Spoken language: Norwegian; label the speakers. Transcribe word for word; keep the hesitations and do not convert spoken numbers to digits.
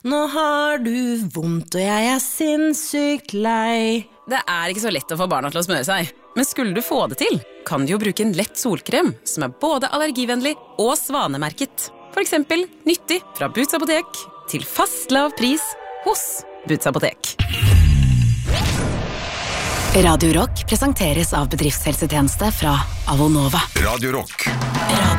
Speaker 1: Nå har du vondt, og jeg er sinnssykt lei.
Speaker 2: Det er ikke så lett å få barna til å smøre seg. Men skulle du få det til, kan du jo bruke en lett solkrem som er både allergivennlig og svanemerket. For eksempel nyttig fra Boots Apotek til fast lav pris hos Boots Apotek.
Speaker 3: Radio Rock presenteres av bedriftshelsetjeneste fra Avonova.
Speaker 4: Radio Rock.
Speaker 3: Radio